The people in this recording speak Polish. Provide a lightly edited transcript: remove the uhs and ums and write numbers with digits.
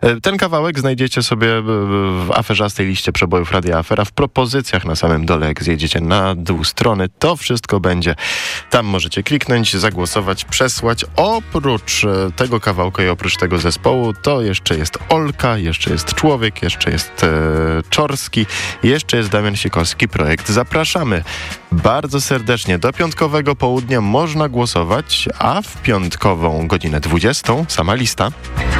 Ten kawałek znajdziecie sobie w aferzastej liście przebojów Radia Afera, w propozycjach na samym dole, jak zjedziecie na dół strony. To wszystko będzie. Tam możecie kliknąć, zagłosować, przesłać. Oprócz tego kawałka i oprócz tego zespołu, to jeszcze jest Olka, jeszcze jest Człowiek, jeszcze jest Czorski, jeszcze jest Damian Sikorski, projekt Zapraszamy. Bardzo serdecznie do piątkowego południa można głosować, a w piątkową godzinę 20 sama lista.